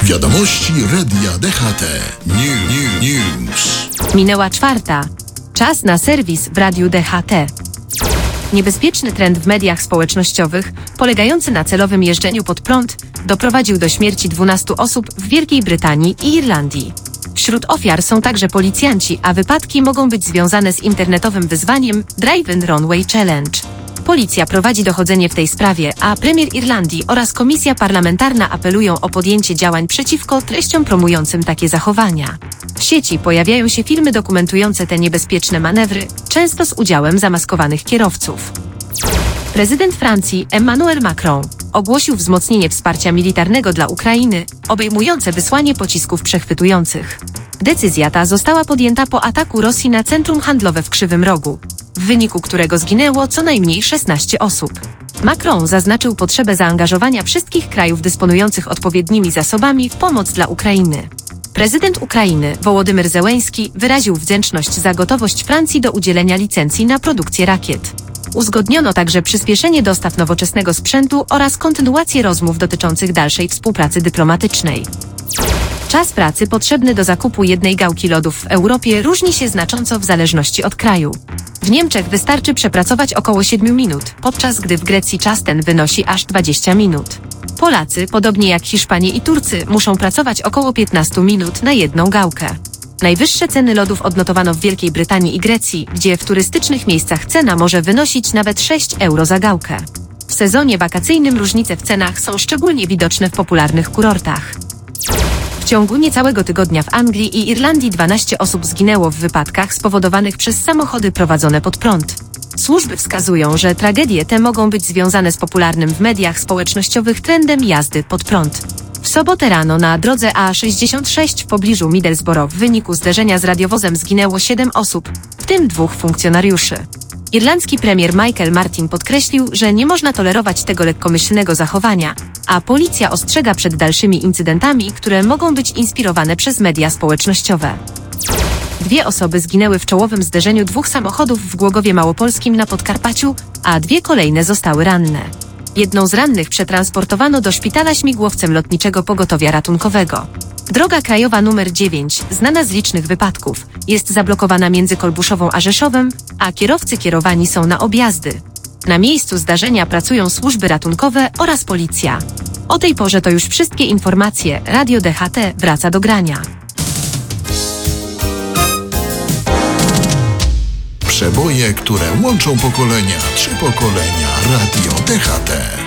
Wiadomości Radia DHT. News. Minęła 4:00. Czas na serwis w Radiu DHT. Niebezpieczny trend w mediach społecznościowych, polegający na celowym jeżdżeniu pod prąd, doprowadził do śmierci 12 osób w Wielkiej Brytanii i Irlandii. Wśród ofiar są także policjanci, a wypadki mogą być związane z internetowym wyzwaniem Drive-in Runway Challenge. Policja prowadzi dochodzenie w tej sprawie, a premier Irlandii oraz komisja parlamentarna apelują o podjęcie działań przeciwko treściom promującym takie zachowania. W sieci pojawiają się filmy dokumentujące te niebezpieczne manewry, często z udziałem zamaskowanych kierowców. Prezydent Francji Emmanuel Macron ogłosił wzmocnienie wsparcia militarnego dla Ukrainy, obejmujące wysłanie pocisków przechwytujących. Decyzja ta została podjęta po ataku Rosji na centrum handlowe w Krzywym Rogu, w wyniku którego zginęło co najmniej 16 osób. Macron zaznaczył potrzebę zaangażowania wszystkich krajów dysponujących odpowiednimi zasobami w pomoc dla Ukrainy. Prezydent Ukrainy Wołodymyr Zełenski wyraził wdzięczność za gotowość Francji do udzielenia licencji na produkcję rakiet. Uzgodniono także przyspieszenie dostaw nowoczesnego sprzętu oraz kontynuację rozmów dotyczących dalszej współpracy dyplomatycznej. Czas pracy potrzebny do zakupu jednej gałki lodów w Europie różni się znacząco w zależności od kraju. W Niemczech wystarczy przepracować około 7 minut, podczas gdy w Grecji czas ten wynosi aż 20 minut. Polacy, podobnie jak Hiszpanie i Turcy, muszą pracować około 15 minut na jedną gałkę. Najwyższe ceny lodów odnotowano w Wielkiej Brytanii i Grecji, gdzie w turystycznych miejscach cena może wynosić nawet 6 euro za gałkę. W sezonie wakacyjnym różnice w cenach są szczególnie widoczne w popularnych kurortach. W ciągu niecałego tygodnia w Anglii i Irlandii 12 osób zginęło w wypadkach spowodowanych przez samochody prowadzone pod prąd. Służby wskazują, że tragedie te mogą być związane z popularnym w mediach społecznościowych trendem jazdy pod prąd. W sobotę rano na drodze A66 w pobliżu Middlesbrough w wyniku zderzenia z radiowozem zginęło 7 osób, w tym 2 funkcjonariuszy. Irlandzki premier Michael Martin podkreślił, że nie można tolerować tego lekkomyślnego zachowania, a policja ostrzega przed dalszymi incydentami, które mogą być inspirowane przez media społecznościowe. 2 osoby zginęły w czołowym zderzeniu 2 samochodów w Głogowie Małopolskim na Podkarpaciu, a 2 kolejne zostały ranne. Jedną z rannych przetransportowano do szpitala śmigłowcem Lotniczego Pogotowia Ratunkowego. Droga krajowa nr 9, znana z licznych wypadków, jest zablokowana między Kolbuszową a Rzeszowem, a kierowcy kierowani są na objazdy. Na miejscu zdarzenia pracują służby ratunkowe oraz policja. O tej porze to już wszystkie informacje. Radio DHT wraca do grania. Przeboje, które łączą pokolenia. 3 pokolenia. Radio DHT.